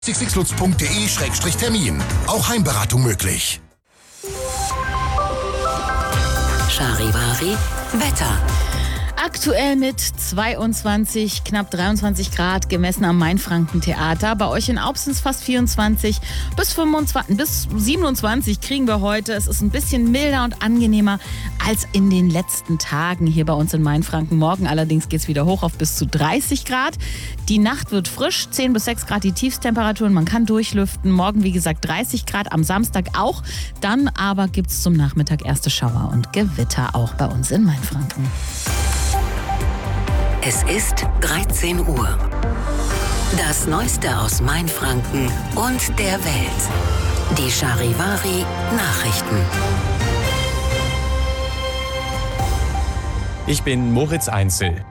xxlutz.de/termin. Auch Heimberatung möglich. Charivari Wetter. Aktuell mit 22, knapp 23 Grad gemessen am Mainfranken-Theater. Bei euch in Aubs sind es fast 24 bis 27 kriegen wir heute. Es ist ein bisschen milder und angenehmer als in den letzten Tagen hier bei uns in Mainfranken. Morgen allerdings geht es wieder hoch auf bis zu 30 Grad. Die Nacht wird frisch, 10 bis 6 Grad die Tiefstemperaturen. Man kann durchlüften. Morgen, wie gesagt, 30 Grad, am Samstag auch. Dann aber gibt es zum Nachmittag erste Schauer und Gewitter auch bei uns in Mainfranken. Es ist 13 Uhr. Das Neueste aus Mainfranken und der Welt. Die Charivari Nachrichten. Ich bin Moritz Einzel.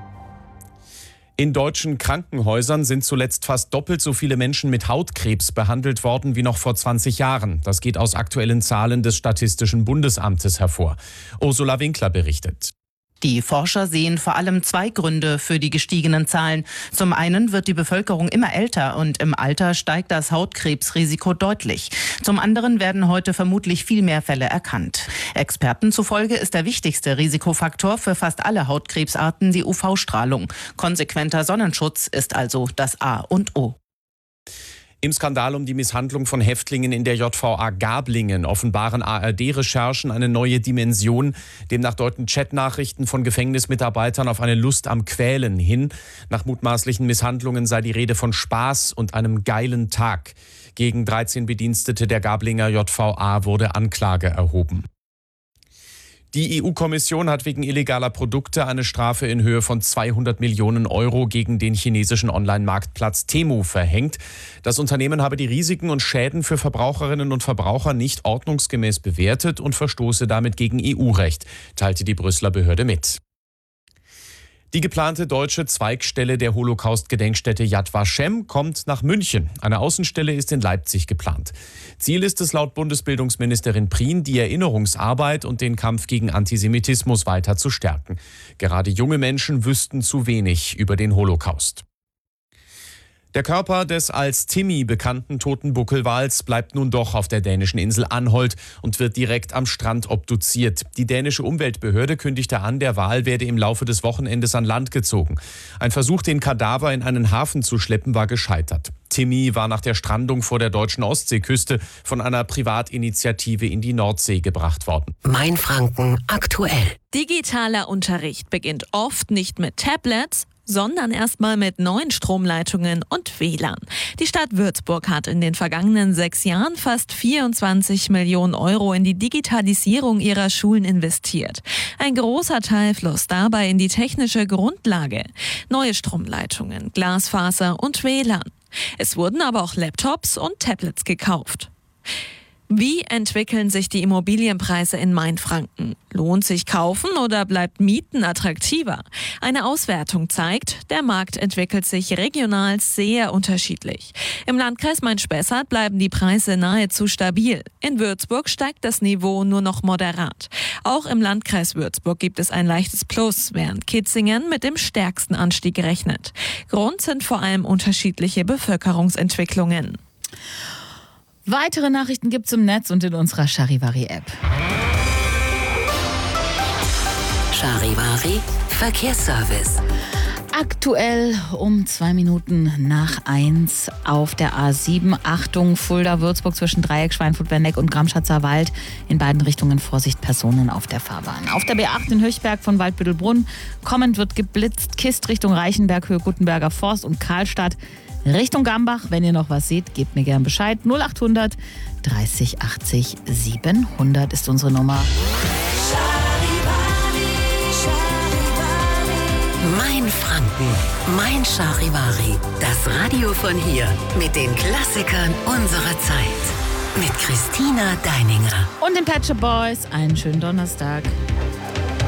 In deutschen Krankenhäusern sind zuletzt fast doppelt so viele Menschen mit Hautkrebs behandelt worden wie noch vor 20 Jahren. Das geht aus aktuellen Zahlen des Statistischen Bundesamtes hervor. Ursula Winkler berichtet. Die Forscher sehen vor allem zwei Gründe für die gestiegenen Zahlen. Zum einen wird die Bevölkerung immer älter und im Alter steigt das Hautkrebsrisiko deutlich. Zum anderen werden heute vermutlich viel mehr Fälle erkannt. Experten zufolge ist der wichtigste Risikofaktor für fast alle Hautkrebsarten die UV-Strahlung. Konsequenter Sonnenschutz ist also das A und O. Im Skandal um die Misshandlung von Häftlingen in der JVA Gablingen offenbaren ARD-Recherchen eine neue Dimension. Demnach deuten Chatnachrichten von Gefängnismitarbeitern auf eine Lust am Quälen hin. Nach mutmaßlichen Misshandlungen sei die Rede von Spaß und einem geilen Tag. Gegen 13 Bedienstete der Gablinger JVA wurde Anklage erhoben. Die EU-Kommission hat wegen illegaler Produkte eine Strafe in Höhe von 200 Millionen Euro gegen den chinesischen Online-Marktplatz Temu verhängt. Das Unternehmen habe die Risiken und Schäden für Verbraucherinnen und Verbraucher nicht ordnungsgemäß bewertet und verstoße damit gegen EU-Recht, teilte die Brüsseler Behörde mit. Die geplante deutsche Zweigstelle der Holocaust-Gedenkstätte Yad Vashem kommt nach München. Eine Außenstelle ist in Leipzig geplant. Ziel ist es laut Bundesbildungsministerin Prien, die Erinnerungsarbeit und den Kampf gegen Antisemitismus weiter zu stärken. Gerade junge Menschen wüssten zu wenig über den Holocaust. Der Körper des als Timmy bekannten toten Buckelwals bleibt nun doch auf der dänischen Insel Anholt und wird direkt am Strand obduziert. Die dänische Umweltbehörde kündigte an, der Wal werde im Laufe des Wochenendes an Land gezogen. Ein Versuch, den Kadaver in einen Hafen zu schleppen, war gescheitert. Timmy war nach der Strandung vor der deutschen Ostseeküste von einer Privatinitiative in die Nordsee gebracht worden. Mainfranken aktuell. Digitaler Unterricht beginnt oft nicht mit Tablets, sondern erstmal mit neuen Stromleitungen und WLAN. Die Stadt Würzburg hat in den vergangenen 6 Jahren fast 24 Millionen Euro in die Digitalisierung ihrer Schulen investiert. Ein großer Teil floss dabei in die technische Grundlage. Neue Stromleitungen, Glasfaser und WLAN. Es wurden aber auch Laptops und Tablets gekauft. Wie entwickeln sich die Immobilienpreise in Mainfranken? Lohnt sich kaufen oder bleibt Mieten attraktiver? Eine Auswertung zeigt, der Markt entwickelt sich regional sehr unterschiedlich. Im Landkreis Main-Spessart bleiben die Preise nahezu stabil. In Würzburg steigt das Niveau nur noch moderat. Auch im Landkreis Würzburg gibt es ein leichtes Plus, während Kitzingen mit dem stärksten Anstieg rechnet. Grund sind vor allem unterschiedliche Bevölkerungsentwicklungen. Weitere Nachrichten gibt's im Netz und in unserer Charivari-App. Charivari Verkehrsservice. Aktuell um 2 Minuten nach 1 auf der A7. Achtung, Fulda-Würzburg zwischen Dreieck, Schweinfurt-Benneck und Gramschatzer Wald. In beiden Richtungen Vorsicht, Personen auf der Fahrbahn. Auf der B8 in Höchberg von Waldbüttelbrunn. Kommend wird geblitzt. Kist Richtung Reichenberg, Höhe Guttenberger Forst und Karlstadt. Richtung Gambach, wenn ihr noch was seht, gebt mir gern Bescheid. 0800 30 80 700 ist unsere Nummer. Mainfranken, mein Charivari. Das Radio von hier mit den Klassikern unserer Zeit. Mit Christina Deininger. Und den Pet Shop Boys einen schönen Donnerstag.